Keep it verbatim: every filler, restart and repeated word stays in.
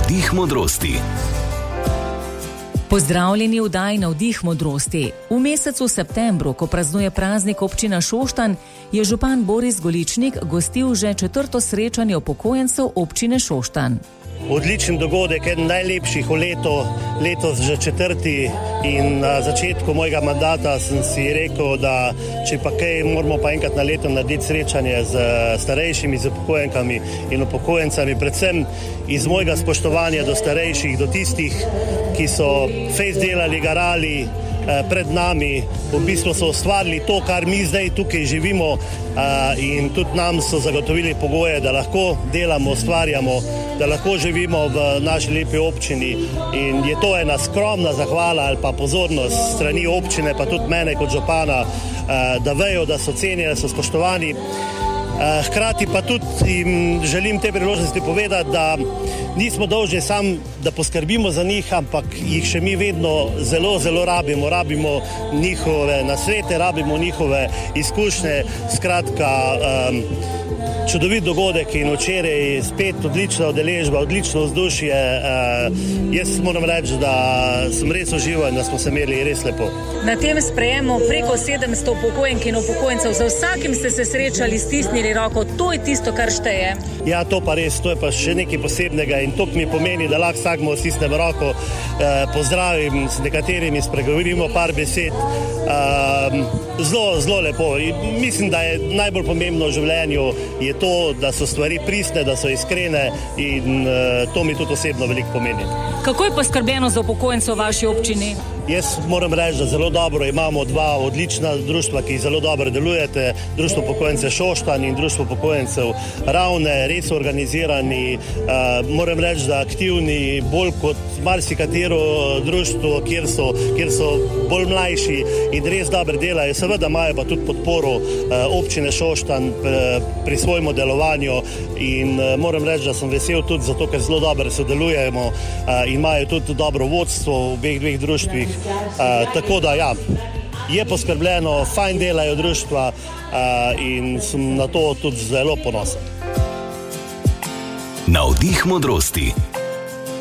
Navdih modrosti. Pozdravljeni v oddaji Navdih modrosti. V mesecu septembru, ko praznuje praznik občina Šoštanj, je župan Boris Goličnik gostil že četrto srečanje upokojencev občine Šoštanj. Odličen dogodek, eden najlepših v letu, letos že četrti, in na začetku mojega mandata sem si rekel, da če pa kaj, moramo pa enkrat na leto narediti srečanje z starejšimi, z upokojenkami in upokojencami, predvsem iz mojega spoštovanja do starejših, do tistih, ki so fejst delali, garali pred nami, v bistvu so ustvarili to, kar mi zdaj tukaj živimo, in tudi nam so zagotovili pogoje, da lahko delamo, ustvarjamo, da lahko živimo v naši lepi občini, in je to ena skromna zahvala ali pa pozornost strani občine, pa tudi mene kot župana, da vejo, da so cenjeni, da so spoštovani. Hkrati pa tudi jim želim te priložnosti povedati, da nismo dolžni sam, da poskrbimo za njih, ampak jih še mi vedno zelo, zelo rabimo. Rabimo njihove nasvete, rabimo njihove izkušnje. Skratka, um, čudovit dogodek in včeraj spet odlična udeležba, odlično vzdušje. Uh, jaz moram reči, da sem res užival in da smo se imeli res lepo. Na tem sprejemu preko sedemsto upokojenk in upokojencev, za vsakim ste se srečali, stisnili roko, to je tisto, kar šteje. Ja, to pa res, to je pa še nekaj posebnega in to mi pomeni, da lahko vsakmo stisnem roko, eh, pozdravim, s nekaterimi spregovorimo par besed. Eh, zelo, zelo lepo. In mislim, da je najbolj pomembno v življenju je to, da so stvari pristne, da so iskrene, in eh, to mi tudi osebno veliko pomeni. Kako je poskrbljeno za upokojence v vaši občini? Jaz moram reči, da zelo dobro imamo dva odlična društva, ki zelo dobro delujete, Društvo upokojencev Šoštanj in Društvo upokojencev Ravne, res organizirani, uh, moram reči, da aktivni, bolj kot marsikatero društvo, kjer so, kjer so bolj mlajši in res dobro delajo. Seveda imajo pa tudi podporo uh, občine Šoštanj pri svojem delovanju, in uh, moram reči, da sem vesel tudi zato, ker zelo dobro sodelujemo uh, in imajo tudi dobro vodstvo v obeh dveh društvih. Uh, tako da ja, je poskrbljeno, fajn delajo društva, uh, in sem na to tudi zelo ponosen. Navdih modrosti.